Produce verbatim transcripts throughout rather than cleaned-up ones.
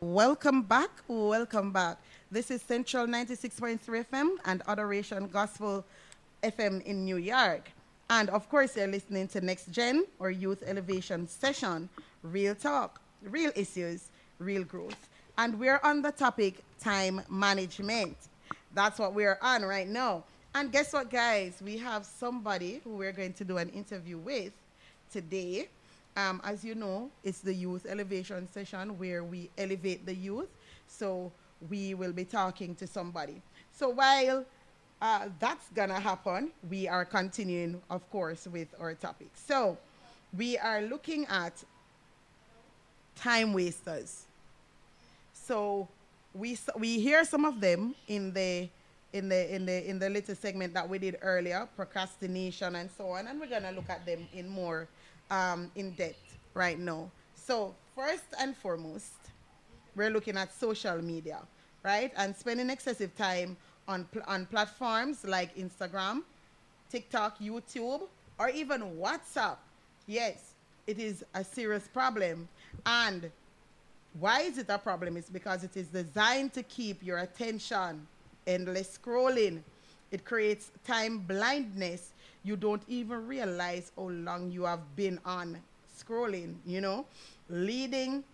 Welcome back. Welcome back. This is Central ninety-six point three F M and Adoration Gospel F M in New York. And of course, you're listening to Next Gen or Youth Elevation Session, Real Talk, Real Issues, Real Growth. And we're on the topic time management. That's what we're on right now. And guess what, guys? We have somebody who we're going to do an interview with today. Um, as you know, it's the youth elevation session where we elevate the youth. So we will be talking to somebody. So while uh, that's gonna happen, we are continuing, of course, with our topic. So we are looking at time wasters. So we s- we hear some of them in the in the in the in the little segment that we did earlier, procrastination and so on, and we're gonna look at them in more um, in depth right now. So first and foremost, we're looking at social media, right, and spending excessive time on pl- on platforms like Instagram, TikTok, YouTube, or even WhatsApp. Yes, it is a serious problem, and why is it a problem? It's because it is designed to keep your attention, endless scrolling. It creates time blindness. You don't even realize how long you have been on scrolling, you know, leading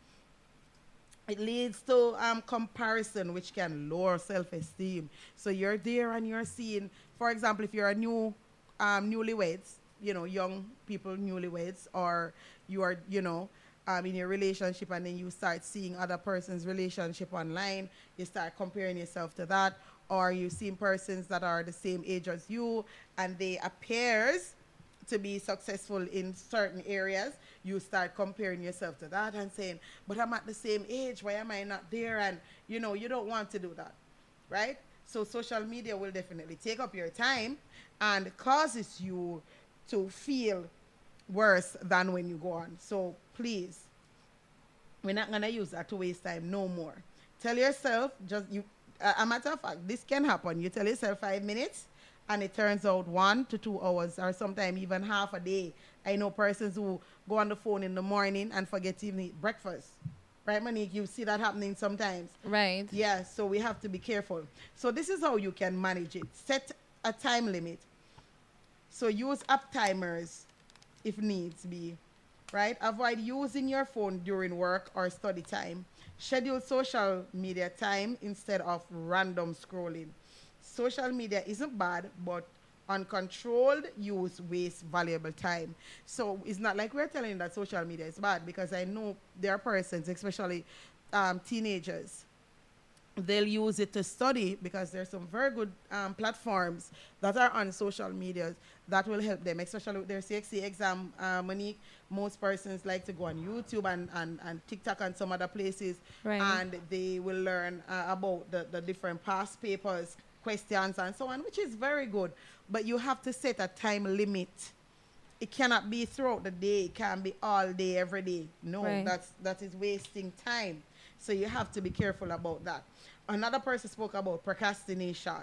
it leads to um, comparison, which can lower self-esteem. So you're there and you're seeing, for example, if you're a new um, newlyweds, you know, young people newlyweds, or you are, you know, um, in your relationship, and then you start seeing other person's relationship online, you start comparing yourself to that, or you see persons that are the same age as you, and they appears to be successful in certain areas, you start comparing yourself to that and saying, but I'm at the same age, why am I not there? And you know, you don't want to do that, right? So social media will definitely take up your time and causes you to feel worse than when you go on. So please, we're not gonna use that to waste time no more. Tell yourself, just you. Uh, a matter of fact, this can happen. You tell yourself five minutes, and it turns out one to two hours, or sometimes even half a day. I know persons who go on the phone in the morning and forget to even eat breakfast. Right, Monique? You see that happening sometimes. Right. Yeah, so we have to be careful. So this is how you can manage it. Set a time limit. So use app timers if needs be, right? Avoid using your phone during work or study time. Schedule social media time instead of random scrolling. Social media isn't bad, but uncontrolled use wastes valuable time. So it's not like we're telling you that social media is bad, because I know there are persons, especially um, teenagers, they'll use it to study, because there's some very good um, platforms that are on social media that will help them, especially with their C X C exam. Uh, Monique, most persons like to go on YouTube and, and, and TikTok and some other places, Right. and they will learn uh, about the, the different past papers, questions, and so on, which is very good. But you have to set a time limit. It cannot be throughout the day. It can't be all day, every day. No, Right. that's that is wasting time. So you have to be careful about that. Another person spoke about procrastination.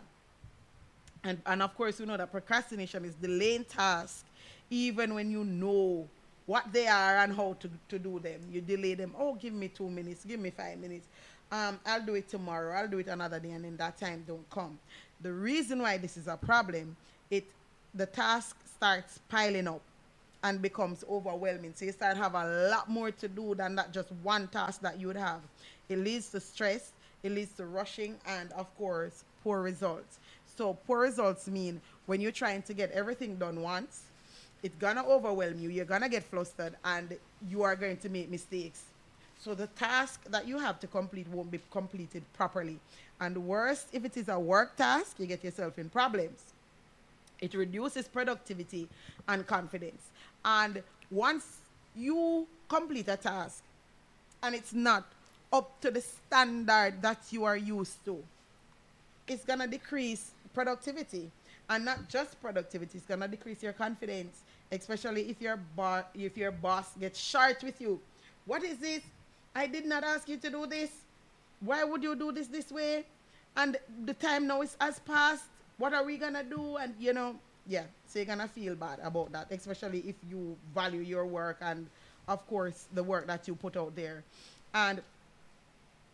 And and of course you know that procrastination is delaying tasks even when you know what they are and how to, to do them. You delay them. Oh, give me two minutes, give me five minutes. Um, I'll do it tomorrow, I'll do it another day, and then that time don't come. The reason why this is a problem, it the task starts piling up and becomes overwhelming. So you start have a lot more to do than that just one task that you would have. It leads to stress, it leads to rushing, and of course, poor results. So poor results mean when you're trying to get everything done once, it's gonna overwhelm you, you're gonna get flustered, and you are going to make mistakes. So the task that you have to complete won't be completed properly. And worst, if it is a work task, you get yourself in problems. It reduces productivity and confidence. And once you complete a task and it's not up to the standard that you are used to, it's gonna decrease productivity, and not just productivity. It's gonna decrease your confidence, especially if your bo- if your boss gets short with you. What is this? I did not ask you to do this. Why would you do this this way? And the time now is has passed. What are we gonna do? And you know, yeah. So you're gonna feel bad about that, especially if you value your work and, of course, the work that you put out there. And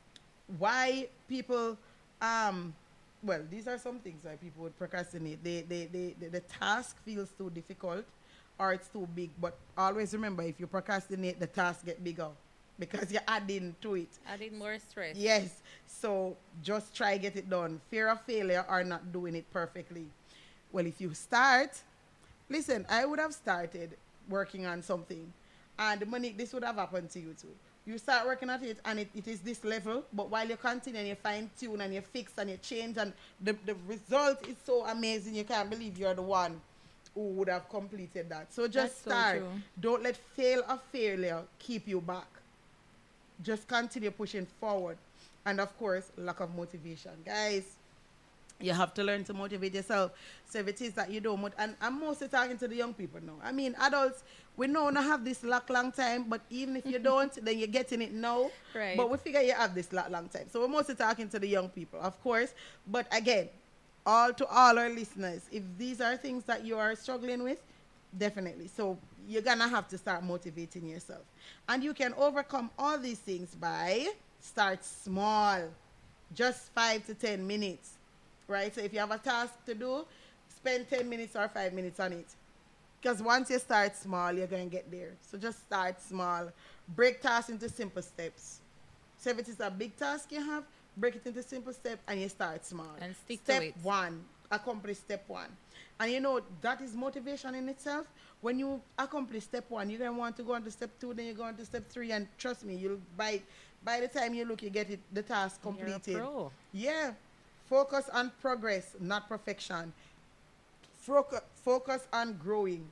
why people, um, well, these are some things why people would procrastinate. They, they, they, they, the task feels too difficult or it's too big. But always remember, if you procrastinate, the task get bigger because you're adding to it. Adding more stress. Yes. So just try get it done. Fear of failure or not doing it perfectly. Well, if you start, listen, I would have started working on something. And Monique, this would have happened to you too. You start working at it and it, it is this level, but while you continue and you fine tune and you fix and you change and the, the result is so amazing, you can't believe you're the one who would have completed that. So just That's start. So true. Don't let fail or failure keep you back. Just continue pushing forward. And of course, lack of motivation. Guys, you have to learn to motivate yourself. So if it is that you don't, mot- and I'm mostly talking to the young people now. I mean, adults, we know not have this lack long time, but even if you don't, then you're getting it now. Right. But we figure you have this lack long time. So we're mostly talking to the young people, of course. But again, all to all our listeners, if these are things that you are struggling with, definitely. So you're going to have to start motivating yourself. And you can overcome all these things by start small, just five to ten minutes. Right? So if you have a task to do, spend ten minutes or five minutes on it. Because once you start small, you're going to get there. So just start small. Break tasks into simple steps. So if it is a big task you have, break it into simple steps and you start small. And stick step to it. Step one, accomplish step one. And you know, that is motivation in itself. When you accomplish step one, you're going to want to go on to step two, then you go on to step three. And trust me, you'll by, by the time you look, you get it, the task completed. You're a pro. Yeah. Focus on progress, not perfection. Focus, focus on growing.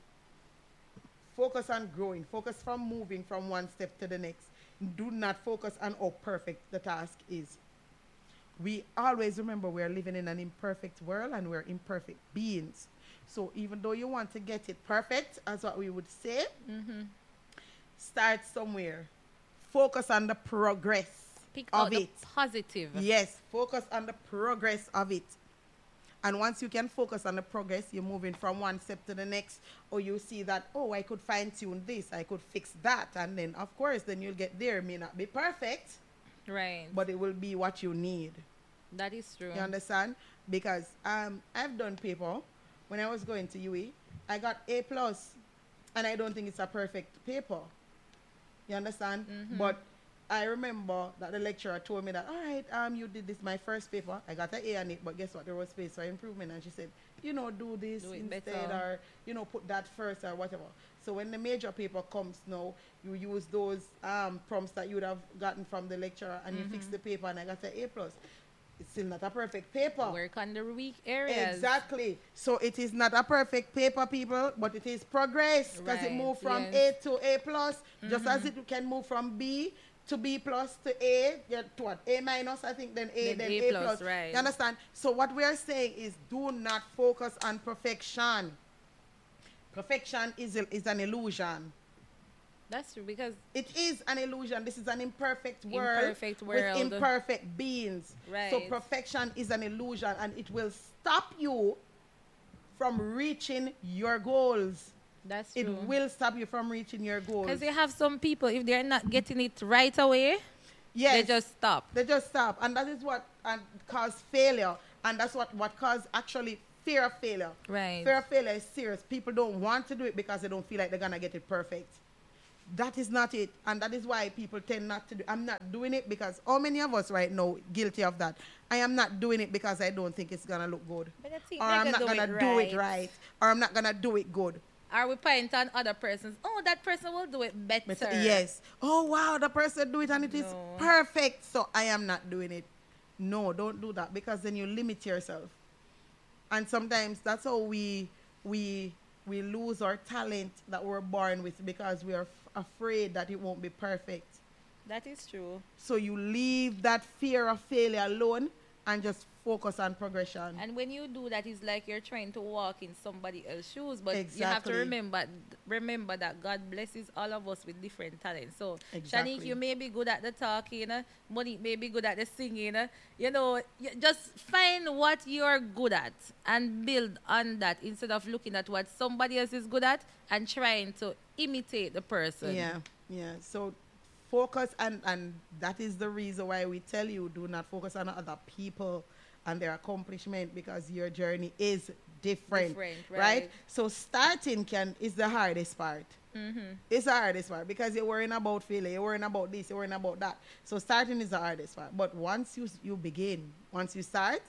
Focus on growing. Focus from moving from one step to the next. Do not focus on how perfect the task is. We always remember we're living in an imperfect world and we're imperfect beings. So even though you want to get it perfect, as what we would say, Mm-hmm. start somewhere. Focus on the progress. Pick of out the it. positive. Yes, focus on the progress of it. And once you can focus on the progress, you're moving from one step to the next, or you see that, oh, I could fine tune this, I could fix that. And then, of course, then you'll get there. It may not be perfect, Right. but it will be what you need. That is true. You understand? Because um, I've done paper. When I was going to U E, I got A plus, and I don't think it's a perfect paper. You understand? Mhm. But I remember that the lecturer told me that, all right, um, you did this, my first paper. I got an A on it, but guess what? There was space for improvement. And she said, you know, do this Do it instead better. or, you know, put that first or whatever. So when the major paper comes now, you use those um, prompts that you would have gotten from the lecturer and you fix the paper and I got an A plus. It's still not a perfect paper. Work on the weak areas. Exactly. So it is not a perfect paper, people, but it is progress because it Right, moved from yes. A to A plus, just as it can move from B to B plus to A, yeah, to what? A minus, I think, then A, Then then, A A, plus, plus. right. You understand? So what we are saying is do not focus on perfection. Perfection is, a, is an illusion. That's true because It is an illusion. This is an imperfect world, Imperfect world. with imperfect beings. Right. So perfection is an illusion and it will stop you from reaching your goals. that's It true. will stop you from reaching your goals. Because you have some people, if they're not getting it right away, Yes. they just stop. They just stop. And that is what and cause failure. And that's what, what cause actually fear of failure. Right. Fear of failure is serious. People don't want to do it because they don't feel like they're going to get it perfect. That is not it. And that is why people tend not to do I'm not doing it because how many of us right now guilty of that? I am not doing it because I don't think it's going to look good. But I think Or they I'm can not do going it to do it right. right. Or I'm not going to do it good. Are we point on other persons? Oh, that person will do it better. But, yes. Oh, wow, the person do it and it is No. perfect. So I am not doing it. No, don't do that because then you limit yourself. And sometimes that's how we we we lose our talent that we're born with because we are f- afraid that it won't be perfect. That is true. So you leave that fear of failure alone and just focus on progression. And when you do that, it's like you're trying to walk in somebody else's shoes. But you have Exactly. to remember remember that God blesses all of us with different talents. So, Exactly. Shanique, you may be good at the talking. Uh, Monique may be good at the singing. Uh, you know, you just find what you're good at and build on that instead of looking at what somebody else is good at and trying to imitate the person. Yeah, yeah. So focus, and and that is the reason why we tell you, do not focus on other people and their accomplishment, because your journey is different, Different, right? right. So starting can is the hardest part. Mm-hmm. It's the hardest part because you're worrying about failure, you're worrying about this, you're worrying about that. So starting is the hardest part. But once you you begin, once you start,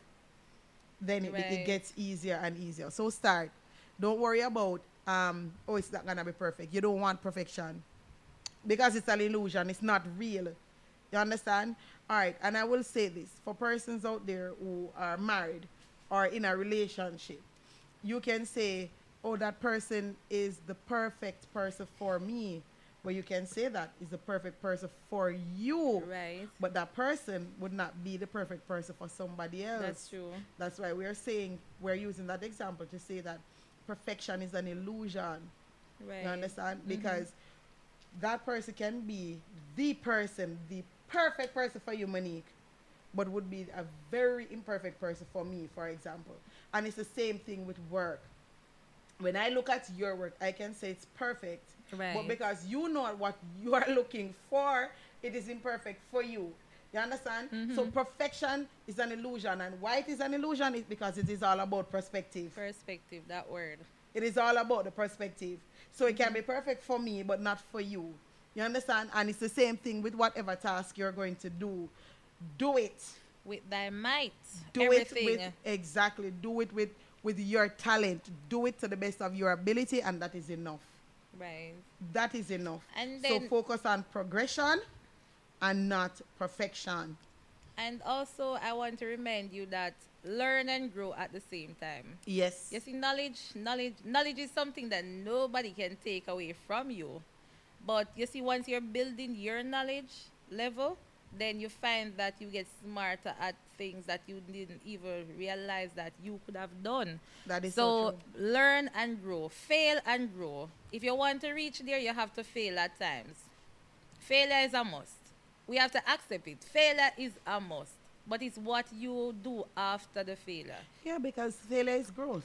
then it, it Right. gets easier and easier. So start. Don't worry about um oh, it's not gonna be perfect. You don't want perfection because it's an illusion. It's not real. You understand? All right. And I will say this for persons out there who are married or in a relationship, you can say, oh, that person is the perfect person for me. But you can say that is the perfect person for you. Right. But that person would not be the perfect person for somebody else. That's true. That's why we're saying, we're using that example to say that perfection is an illusion. Right. You understand? Mhm. Because that person can be the person, the perfect person for you, Monique, but would be a very imperfect person for me, for example. And it's the same thing with work. When I look at your work, I can say it's perfect. Right. But because you know what you are looking for, it is imperfect for you. You understand? Mhm. So perfection is an illusion. And why it is an illusion is because it is all about perspective. Perspective, that word. It is all about the perspective. So it can be perfect for me, but not for you. You understand? And it's the same thing with whatever task you're going to do. Do it. With thy might. Do everything. it with, exactly. Do it with, with your talent. Do it to the best of your ability, and that is enough. Right. That is enough. And So then- focus on progression and not perfection. And also, I want to remind you that learn and grow at the same time. Yes. You see, knowledge, knowledge, knowledge is something that nobody can take away from you. But you see, once you're building your knowledge level, then you find that you get smarter at things that you didn't even realize that you could have done. That is so so true. learn and grow, fail and grow. If you want to reach there, you have to fail at times. Failure is a must. We have to accept it. Failure is a must. But it's what you do after the failure. Yeah, because failure is growth.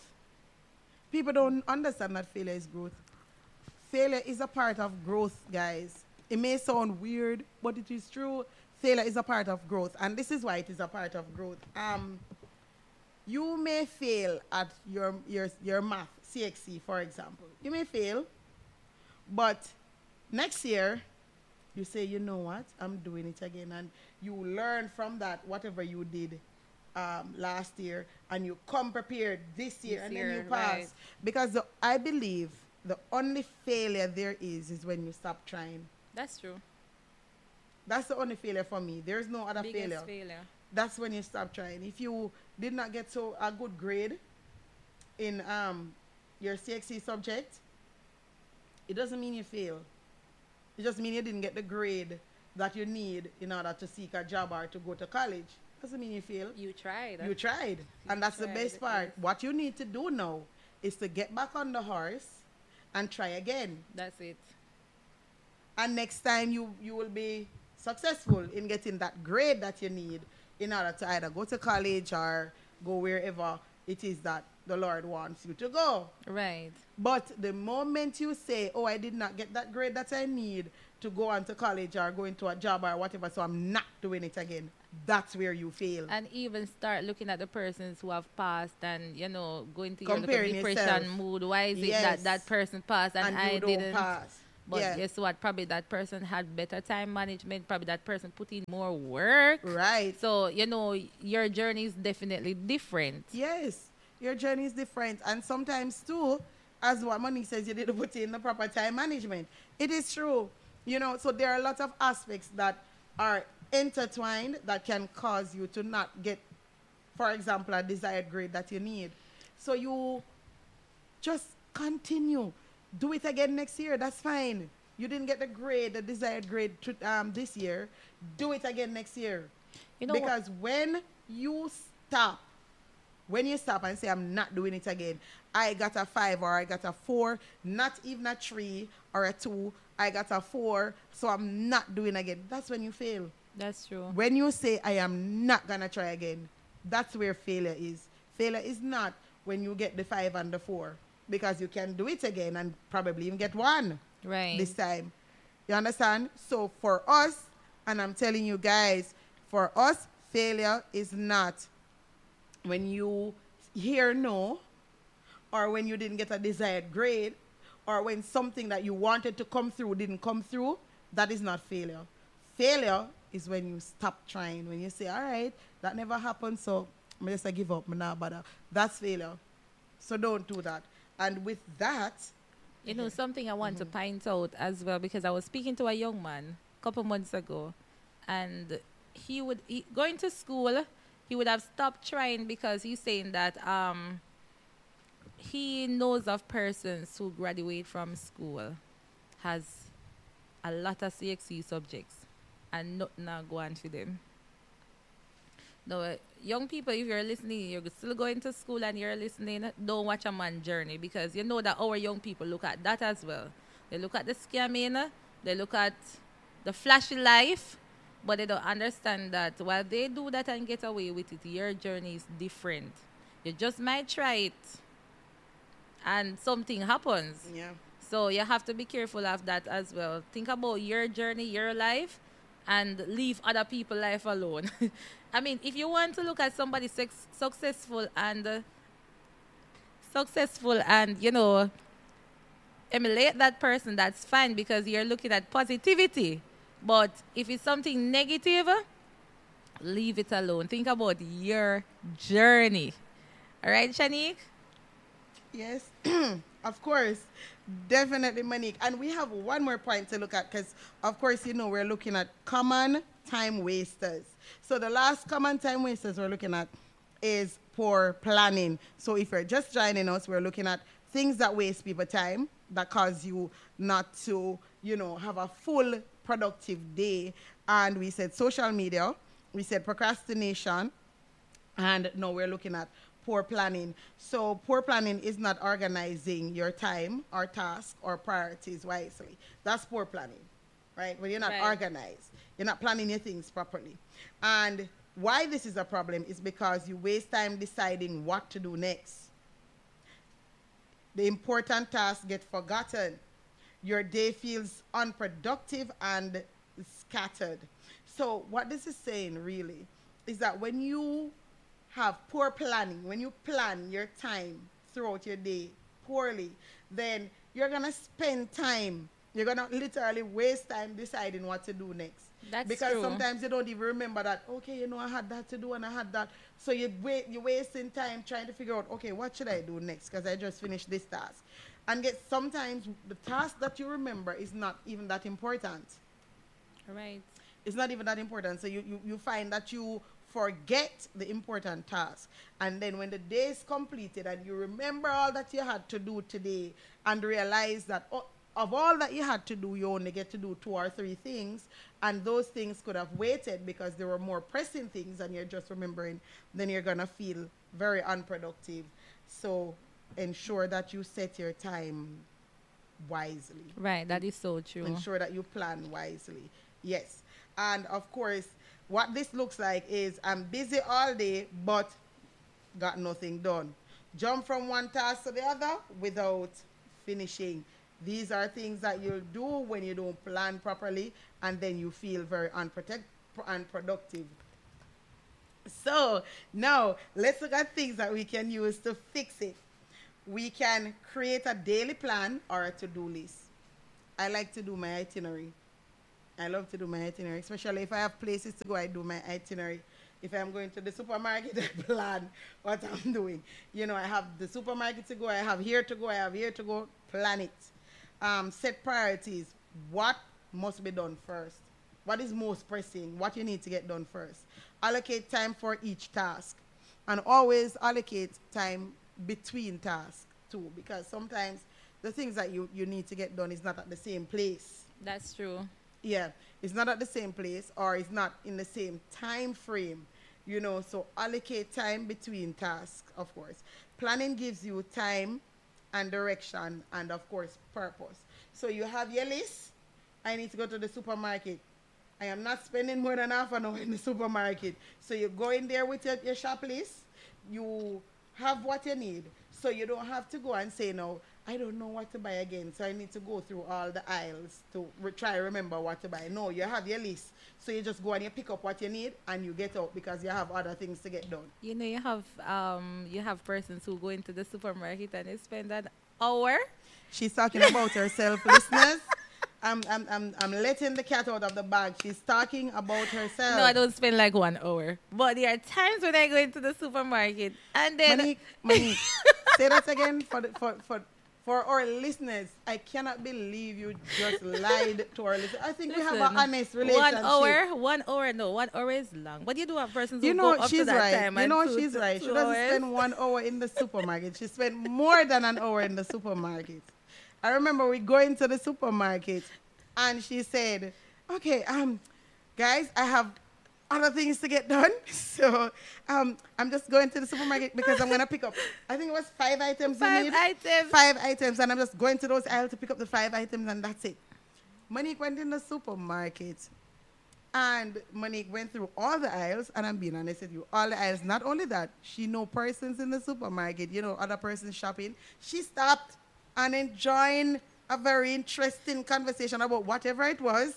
People don't understand that failure is growth. Failure is a part of growth, guys. It may sound weird, but it is true. Failure is a part of growth, and this is why it is a part of growth. Um, you may fail at your your your math, C X C, for example. You may fail, but next year you say, you know what, I'm doing it again, and you learn from that whatever you did um, last year, and you come prepared this year, This and year, then you pass. right. Because the, I believe the only failure there is is when you stop trying. That's true. That's the only failure for me. There's no other Biggest failure. failure. That's when you stop trying. If you did not get so a good grade in um your C X C subject, it doesn't mean you fail. It just means you didn't get the grade that you need in order to seek a job or to go to college. Doesn't mean you fail. You tried. You tried. And that's the tried, best part. yes. What you need to do now is to get back on the horse and try again. That's it. And next time you, you will be successful in getting that grade that you need in order to either go to college or go wherever it is that the Lord wants you to go. Right. But the moment you say, oh, I did not get that grade that I need to go on to college or go into a job or whatever, so I'm not doing it again, that's where you fail. And even start looking at the persons who have passed and, you know, going to your little Comparing depression yourself. mood. Why is it Yes. that that person passed and, And I you don't didn't? pass. But Yeah. guess what? Probably that person had better time management. Probably that person put in more work. Right. So, you know, your journey is definitely different. Yes, your journey is different. And sometimes, too, as what Monique says, you didn't put in the proper time management. It is true. You know, so there are a lot of aspects that are intertwined that can cause you to not get, for example, a desired grade that you need. So you just continue. Do it again next year. That's fine. You didn't get the grade, the desired grade to, um, this year. Do it again next year. You know what? Because when you stop, when you stop and say, I'm not doing it again, I got a five or I got a four, not even a three or a two, I got a four, so I'm not doing again. That's when you fail. That's true. When you say, I am not going to try again, that's where failure is. Failure is not when you get the five and the four, because you can do it again and probably even get one Right. this time. You understand? So for us, and I'm telling you guys, for us, failure is not when you hear no, or when you didn't get a desired grade, or when something that you wanted to come through didn't come through. That is not failure. Failure is when you stop trying, when you say, all right, that never happened, so I'm just going to give up. I'm not bother. That's failure. So don't do that. And with that, You know, something I want to point out as well, because I was speaking to a young man a couple months ago, and he would, he, going to school, he would have stopped trying because he's saying that um, he knows of persons who graduate from school, has a lot of C X C subjects, and nothing not go on for them. No, uh, young people, if you're listening, you're still going to school and you're listening, don't watch a man journey, because you know that our young people look at that as well. They look at the scamming, they look at the flashy life, but they don't understand that while they do that and get away with it, your journey is different. You just might try it and something happens. yeah. So you have to be careful of that as well. Think about your journey, your life, and leave other people's life alone. I mean, if you want to look at somebody sex- successful and uh, successful and, you know, emulate that person, that's fine, because you're looking at positivity. But if it's something negative, leave it alone. Think about your journey. All right, Shanique? Yes, of course. Definitely, Monique. And we have one more point to look at because, of course, you know, we're looking at common time wasters. So the last common time wasters we're looking at is poor planning. So if you're just joining us, we're looking at things that waste people time, that cause you not to, you know, have a full productive day. And we said social media, we said procrastination, and now we're looking at poor planning. So poor planning is not organizing your time or task or priorities wisely. That's poor planning, right? When you're not Right. organized, you're not planning your things properly. And why this is a problem is because you waste time deciding what to do next. The important tasks get forgotten. Your day feels unproductive and scattered. So what this is saying really is that when you have poor planning, when you plan your time throughout your day poorly, then you're going to spend time. You're going to literally waste time deciding what to do next. That's because true. sometimes you don't even remember that, okay, you know, I had that to do and I had that. So you wait, you're wasting time trying to figure out, okay, what should I do next? Because I just finished this task. And get sometimes the task that you remember is not even that important. Right. It's not even that important. So you, you, you find that you forget the important task. And then when the day is completed and you remember all that you had to do today and realize that oh, of all that you had to do, you only get to do two or three things. And those things could have waited because there were more pressing things and you're just remembering, then you're going to feel very unproductive. So ensure that you set your time wisely. Right. That is so true. Ensure that you plan wisely. Yes. And of course, what this looks like is I'm busy all day, but got nothing done. Jump from one task to the other without finishing. These are things that you'll do when you don't plan properly, and then you feel very unprotect- unproductive. So now let's look at things that we can use to fix it. We can create a daily plan or a to-do list. I like to do my itinerary. I love to do my itinerary, especially if I have places to go, I do my itinerary. If I'm going to the supermarket, I plan what I'm doing. You know, I have the supermarket to go, I have here to go, I have here to go, plan it. Um, set priorities. What must be done first? What is most pressing? What you need to get done first? Allocate time for each task. And always allocate time between tasks too, because sometimes the things that you, you need to get done is not at the same place. That's true. Yeah, it's not at the same place or it's not in the same time frame, you know, so allocate time between tasks, of course. Planning gives you time and direction and, of course, purpose. So you have your list. I need to go to the supermarket. I am not spending more than half an hour in the supermarket. So you go in there with your, your shop list. You have what you need. So you don't have to go and say, no, I don't know what to buy again, so I need to go through all the aisles to re- try remember what to buy. No, you have your list, so you just go and you pick up what you need and you get out because you have other things to get done. You know, you have um, you have persons who go into the supermarket and they spend an hour. She's talking about herself, listeners. I'm, I'm, I'm, I'm letting the cat out of the bag. She's talking about herself. No, I don't spend like one hour. But there are times when I go into the supermarket and then Monique, Monique, say that again for, the, for, for, for our listeners. I cannot believe you just lied to our listeners. I think Listen, we have an honest relationship. one hour, one hour, no, one hour is long. But you do have persons who You know, go up she's to that right. time. You and know, two, she's two, right. two She doesn't hours. spend one hour in the supermarket. She spent more than an hour in the supermarket. I remember we go into the supermarket and she said, okay, um, guys, I have other things to get done. So um, I'm just going to the supermarket because I'm going to pick up, I think it was five items you Five need. items. Five items. And I'm just going to those aisles to pick up the five items and that's it. Monique went in the supermarket and Monique went through all the aisles, and I'm being honest with you, all the aisles. Not only that, she know persons in the supermarket, you know, other persons shopping. She stopped and enjoying a very interesting conversation about whatever it was.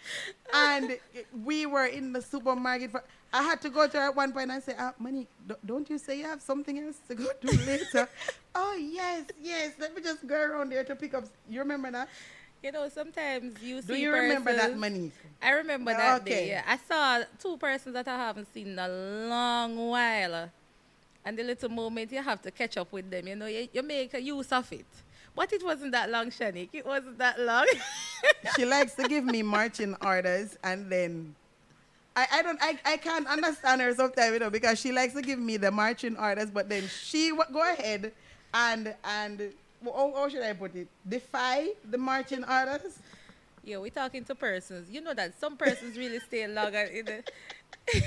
And we were in the supermarket. For, I had to go to her at one point and say, ah, Monique, do- don't you say you have something else to go do later? Oh, yes, yes. Let me just go around there to pick up. You remember that? You know, sometimes you see Do you remember that, persons- Monique? I remember that Okay. day. Yeah. I saw two persons that I haven't seen in a long while. And the little moment you have to catch up with them, you know, you, you make a use of it. But it wasn't that long, Shanique. It wasn't that long. She likes to give me marching orders, and then I, I don't I, I can't understand her sometimes, you know, because she likes to give me the marching orders, but then she w- go ahead and and how, how should I put it? Defy the marching orders. Yeah, we're talking to persons. You know that some persons really stay longer in the...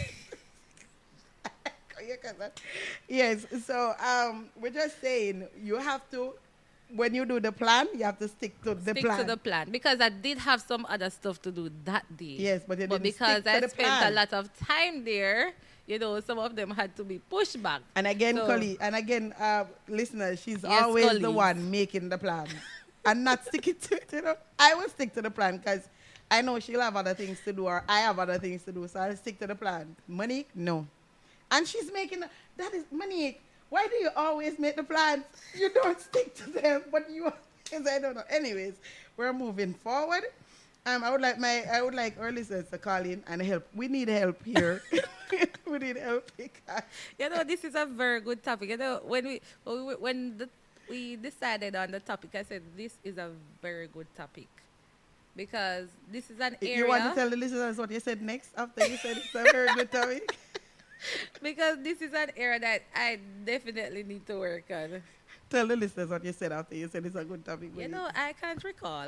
Yes, so um, we're just saying you have to, when you do the plan, you have to stick to the stick plan. to the plan, because I did have some other stuff to do that day. Yes, but you but didn't because stick to I the spent plan. a lot of time there, you know, some of them had to be pushed back. And again, So- colleague, and again, uh, listeners, she's Yes, always the colleagues. one making the plan and not sticking to it. You know, I will stick to the plan because I know she'll have other things to do, or I have other things to do, so I'll stick to the plan. Monique, no, and she's making that is Monique. Why do you always make the plans? You don't stick to them, but you. Because I don't know. Anyways, we're moving forward. Um, I would like my I would like our listeners to call in and help. We need help here. We need help because You know, this is a very good topic. You know, when we when we, when the, we decided on the topic, I said this is a very good topic because this is an area. you want to tell the listeners what you said next after you said it's a very good topic? Because this is an area that I definitely need to work on. Tell the listeners what you said after you said it's a good topic. You Monique. know, I can't recall.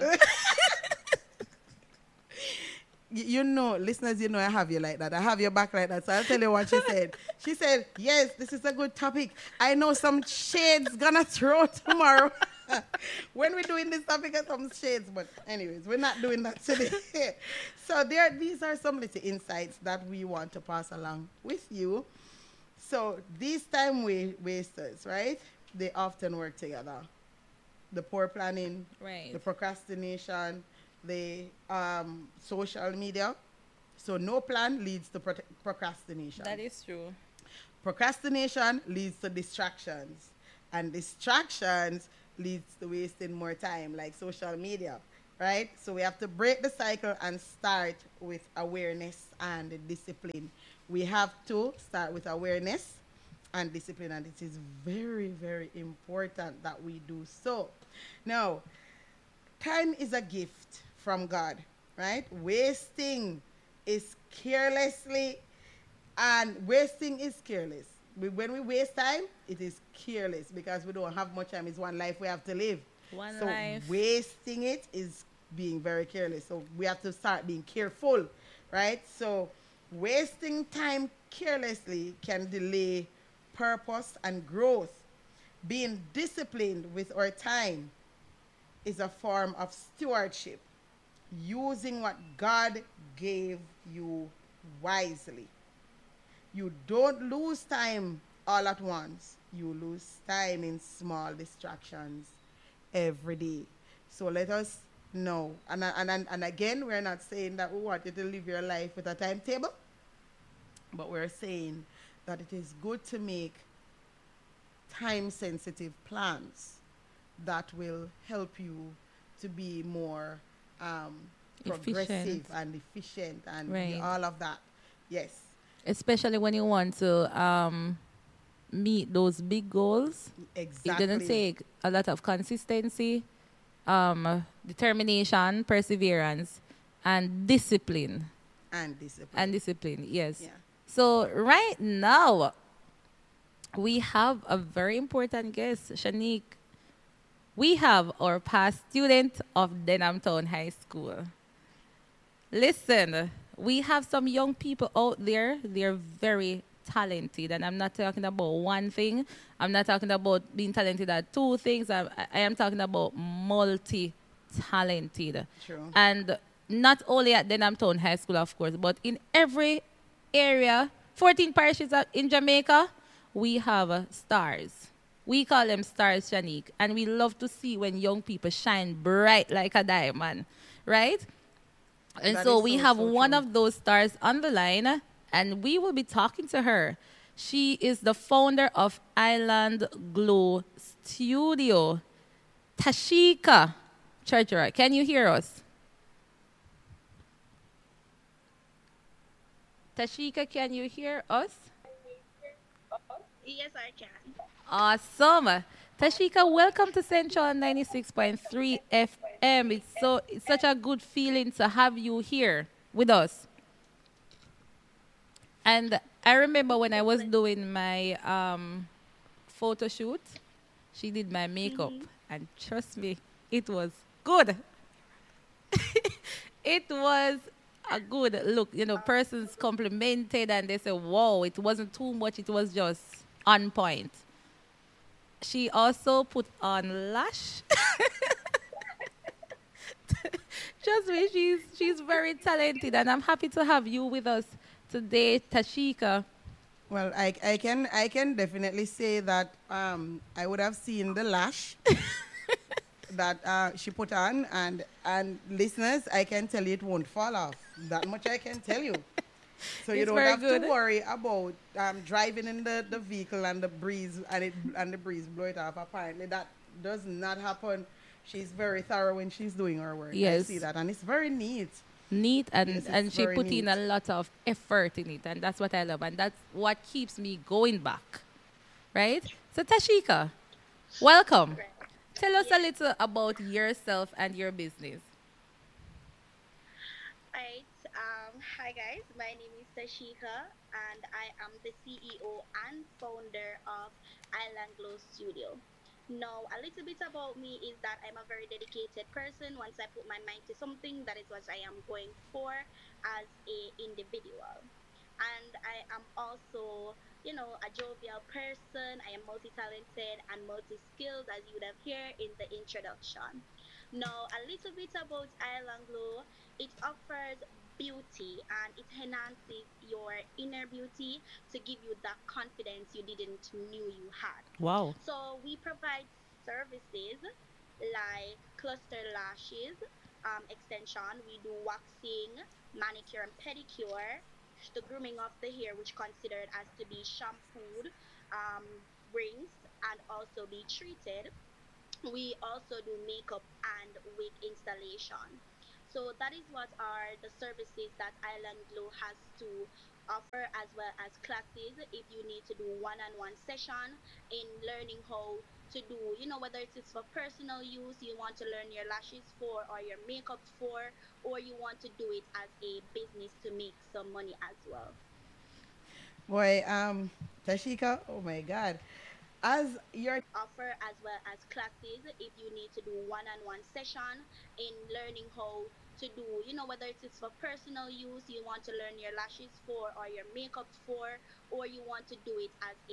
Y- you know, listeners, you know I have you like that. I have your back like that. So I'll tell you what she said. She said, yes, this is a good topic. I know some shades gonna throw tomorrow. When we're doing this topic, are some shades. But anyways, we're not doing that today. So there, these are some little insights that we want to pass along with you. So these time wa- wasters, right? They often work together. The poor planning, Right. the procrastination, the um, social media. So no plan leads to pro- procrastination. That is true. Procrastination leads to distractions. And distractions leads to wasting more time, like social media, right? So we have to break the cycle and start with awareness and discipline. We have to start with awareness and discipline, and it is very, very important that we do so. Now, time is a gift from God, right? Wasting is carelessly, and wasting is careless. We, when we waste time, it is careless because we don't have much time. It's one life we have to live. One so life. wasting it is being very careless. So we have to start being careful, right? So wasting time carelessly can delay purpose and growth. Being disciplined with our time is a form of stewardship, using what God gave you wisely. You don't lose time all at once. You lose time in small distractions every day. So let us know. And, and, and, and again, we're not saying that we want you to live your life with a timetable, but we're saying that it is good to make time sensitive plans that will help you to be more um, progressive Efficient. and efficient and the- Right. all of that. Yes, Especially when you want to um, meet those big goals. It doesn't exactly. take a lot of consistency, um, determination, perseverance, and discipline. And discipline. And discipline, yes. Yeah. So right now, we have a very important guest, Shanique. We have our past student of Denham Town High School. Listen, we have some young people out there. They're very talented, and I'm not talking about one thing. I'm not talking about being talented at two things. I, I am talking about multi-talented, True. and not only at Denham Town High School, of course, but in every area, fourteen parishes are in Jamaica, we have uh, stars. We call them stars, Shanique, and we love to see when young people shine bright like a diamond, right? And That so is we so, have so one true. of those stars on the line, and we will be talking to her. She is the founder of Island Glow Studio, Tashika Treasurer. Can you hear us? Tashika, can you hear us? Yes, I can. Awesome. Tashika, welcome to Central ninety-six point three F M. It's so it's such a good feeling to have you here with us. And I remember when I was doing my um, photo shoot, she did my makeup. And trust me, it was good. It was a good look. You know, persons complimented and they said, wow, it wasn't too much, it was just on point. She also put on lash. Trust me, she's she's very talented, and I'm happy to have you with us today, Tashika. Well, I, I can I can definitely say that um, I would have seen the lash that uh, she put on, and and listeners, I can tell you it won't fall off. That much I can tell you. So you It's don't very have good. to worry about um, driving in the, the vehicle and the breeze and it and the breeze blow it off. Apparently, that does not happen. She's very thorough when she's doing her work. I see Yes, that, and it's very neat. neat, and Yes, it's and she very put in neat. a lot of effort in it, and that's what I love, and that's what keeps me going back, right? So Tashika, welcome. Right. Tell us a Yes. little about yourself and your business. Right. Um, hi guys. My name is Tashika, and I am the C E O and founder of Island Glow Studio. Now, a little bit about me is that I'm a very dedicated person. Once I put my mind to something, that is what I am going for as a individual. And I am also, you know, a jovial person. I am multi-talented and multi-skilled, as you would have heard in the introduction. Now, a little bit about Island Glow. It offers beauty and it enhances your inner beauty to give you that confidence you didn't knew you had. Wow. So we provide services like cluster lashes, um, extension. We do waxing, manicure and pedicure, the grooming of the hair, which considered as to be shampooed, um, rinsed, and also be treated. We also do makeup and wig installation. So that is what are the services that Island Glow has to offer, as well as classes if you need to do one-on-one session in learning how to do, you know, whether it is for personal use, you want to learn your lashes for, or your makeup for, or you want to do it as a business to make some money as well. Boy, um, Tashika, oh my God. As you're Offer as well as classes if you need to do one-on-one session in learning how to do, you know, whether it is for personal use, you want to learn your lashes for, or your makeup for, or you want to do it as